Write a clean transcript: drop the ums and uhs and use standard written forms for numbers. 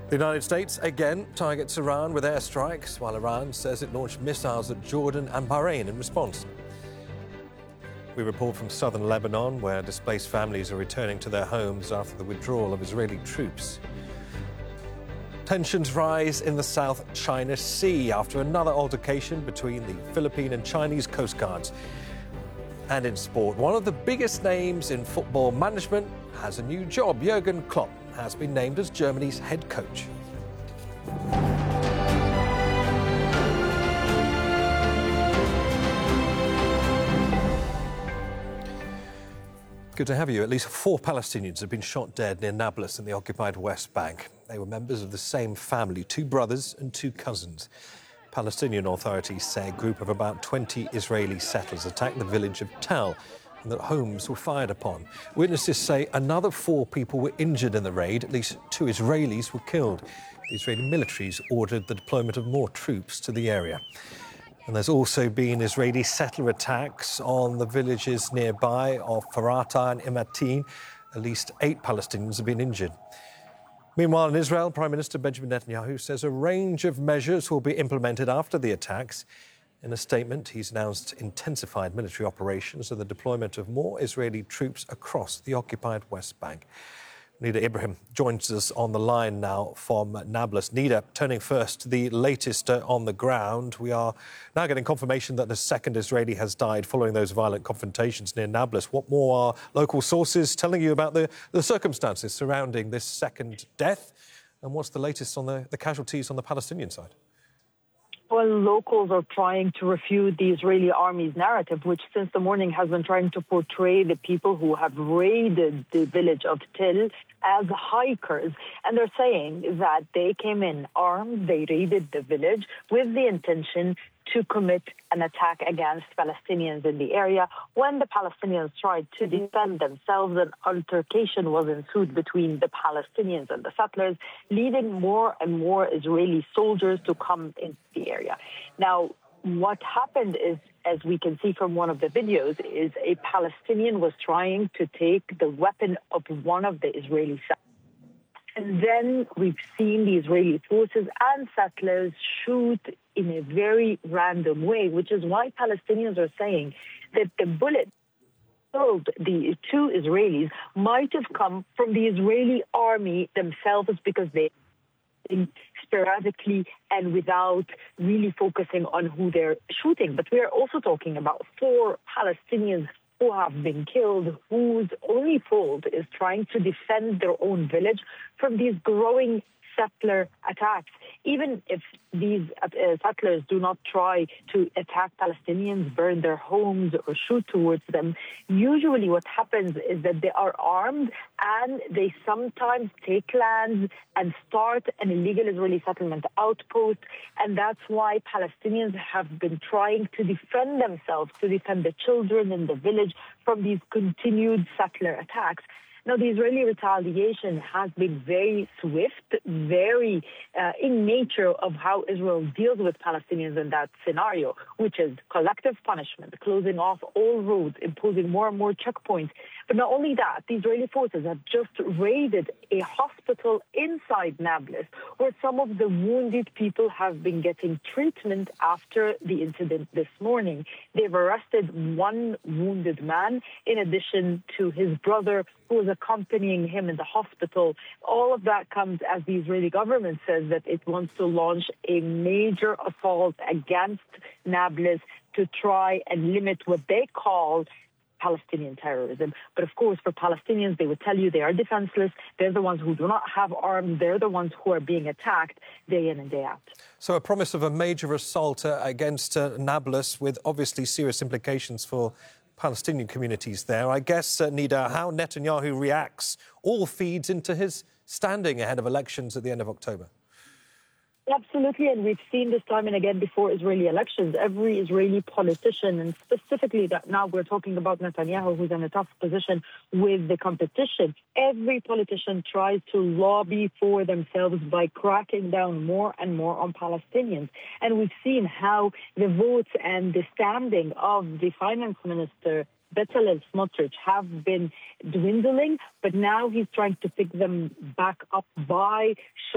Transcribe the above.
The United States again targets Iran with airstrikes, while Iran says it launched missiles at Jordan and Bahrain in response. We report from southern Lebanon, where displaced families are returning to their homes after the withdrawal of Israeli troops. Tensions rise in the South China Sea after another altercation between the Philippine and Chinese coast guards. And in sport, one of the biggest names in football management has a new job. Jurgen Klopp has been named as Germany's head coach. Good to have you. At least 4 Palestinians have been shot dead near Nablus in the occupied West Bank. They were members of the same family, 2 brothers and 2 cousins. Palestinian authorities say a group of about 20 Israeli settlers attacked the village of Tel and that homes were fired upon. Witnesses say another 4 people were injured in the raid. At least 2 Israelis were killed. The Israeli militaries ordered the deployment of more troops to the area. And there's also been Israeli settler attacks on the villages nearby of Farata and Imatin. At least 8 Palestinians have been injured. Meanwhile, in Israel, Prime Minister Benjamin Netanyahu says a range of measures will be implemented after the attacks. In a statement, he's announced intensified military operations and the deployment of more Israeli troops across the occupied West Bank. Nida Ibrahim joins us on the line now from Nablus. Nida, turning first to the latest on the ground. We are now getting confirmation that the 2nd Israeli has died following those violent confrontations near Nablus. What more are local sources telling you about the circumstances surrounding this 2nd death? And what's the latest on the casualties on the Palestinian side? Well, locals are trying to refute the Israeli army's narrative, which since the morning has been trying to portray the people who have raided the village of Til as hikers. And they're saying that they came in armed, they raided the village with the intention to commit an attack against Palestinians in the area. When the Palestinians tried to defend themselves, an altercation was ensued between the Palestinians and the settlers, leading more and more Israeli soldiers to come into the area. Now, what happened is, as we can see from one of the videos, is a Palestinian was trying to take the weapon of one of the Israeli settlers. And then we've seen the Israeli forces and settlers shoot in a very random way, which is why Palestinians are saying that the bullet killed the 2 Israelis might have come from the Israeli army themselves, because they sporadically and without really focusing on who they're shooting. But we are also talking about 4 Palestinians who have been killed, whose only fault is trying to defend their own village from these growing settler attacks. Even if these settlers do not try to attack Palestinians, burn their homes or shoot towards them, usually what happens is that they are armed and they sometimes take lands and start an illegal Israeli settlement outpost. And that's why Palestinians have been trying to defend themselves, to defend the children in the village from these continued settler attacks. Now, the Israeli retaliation has been very swift, very in nature of how Israel deals with Palestinians in that scenario, which is collective punishment, closing off all roads, imposing more and more checkpoints. But not only that, the Israeli forces have just raided a hospital inside Nablus, where some of the wounded people have been getting treatment after the incident this morning. They've arrested 1 wounded man, in addition to his brother, who was accompanying him in the hospital. All of that comes as the Israeli government says that it wants to launch a major assault against Nablus to try and limit what they call Palestinian terrorism. But of course, for Palestinians, they would tell you they are defenseless. They're the ones who do not have arms. They're the ones who are being attacked day in and day out. So a promise of a major assault against Nablus, with obviously serious implications for Palestinian communities there. I guess, Nida, how Netanyahu reacts all feeds into his standing ahead of elections at the end of October. Absolutely, and we've seen this time and again before Israeli elections. Every Israeli politician, and specifically that now we're talking about Netanyahu, who's in a tough position with the competition, every politician tries to lobby for themselves by cracking down more and more on Palestinians. And we've seen how the votes and the standing of the finance minister Bezalel Smotrich have been dwindling, but now he's trying to pick them back up by